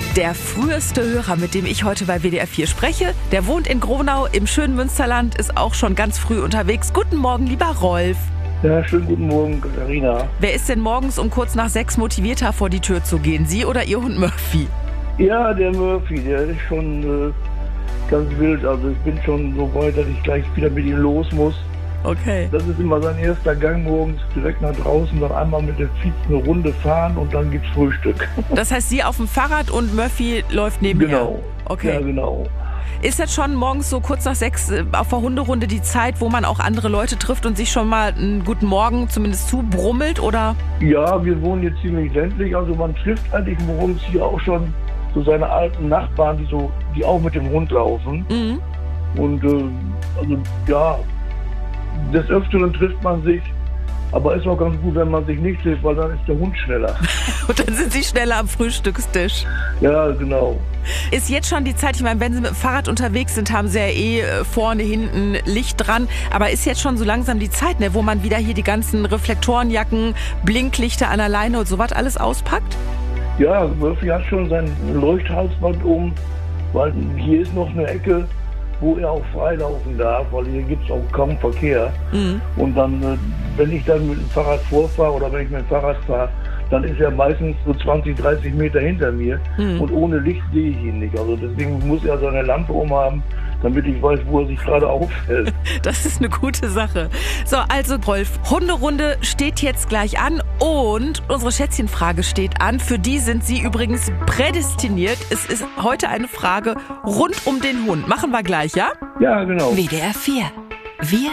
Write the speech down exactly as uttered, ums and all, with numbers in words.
Der früheste Hörer, mit dem ich heute bei W D R vier spreche, der wohnt in Gronau im schönen Münsterland, ist auch schon ganz früh unterwegs. Guten Morgen, lieber Rolf. Ja, schönen guten Morgen, Katharina. Wer ist denn morgens um kurz nach sechs motivierter vor die Tür zu gehen? Sie oder Ihr Hund Murphy? Ja, der Murphy, der ist schon äh, ganz wild. Also ich bin schon so weit, dass ich gleich wieder mit ihm los muss. Okay. Das ist immer sein erster Gang morgens, direkt nach draußen, dann einmal mit der Vize eine Runde fahren und dann gibt's Frühstück. Das heißt, Sie auf dem Fahrrad und Murphy läuft nebenher? Genau. Okay. Ja, genau. Ist jetzt schon morgens so kurz nach sechs auf der Hunderunde die Zeit, wo man auch andere Leute trifft und sich schon mal einen guten Morgen zumindest zubrummelt, oder? Ja, wir wohnen jetzt ziemlich ländlich, also man trifft eigentlich morgens hier auch schon so seine alten Nachbarn, die so, die auch mit dem Hund laufen. Mhm. Und äh, also ja, des Öfteren trifft man sich, aber ist auch ganz gut, wenn man sich nicht trifft, weil dann ist der Hund schneller. Und dann sind Sie schneller am Frühstückstisch. Ja, genau. Ist jetzt schon die Zeit, ich meine, wenn Sie mit dem Fahrrad unterwegs sind, haben Sie ja eh vorne, hinten Licht dran, aber ist jetzt schon so langsam die Zeit, ne, wo man wieder hier die ganzen Reflektorenjacken, Blinklichter an der Leine und sowas alles auspackt? Ja, Murphy hat schon sein Leuchthalsband um, weil hier ist noch eine Ecke, wo er auch freilaufen darf, weil hier gibt es auch kaum Verkehr. Mhm. Und dann, wenn ich dann mit dem Fahrrad vorfahre oder wenn ich mit dem Fahrrad fahre, dann ist er meistens so zwanzig, dreißig Meter hinter mir. Mhm. Und ohne Licht sehe ich ihn nicht. Also deswegen muss er seine Lampe umhaben, damit ich weiß, wo er sich gerade aufhält. Das ist eine gute Sache. So, also Rolf, Hunderunde steht jetzt gleich an und unsere Schätzchenfrage steht an. Für die sind Sie übrigens prädestiniert. Es ist heute eine Frage rund um den Hund. Machen wir gleich, ja? Ja, genau. W D R vier. Wir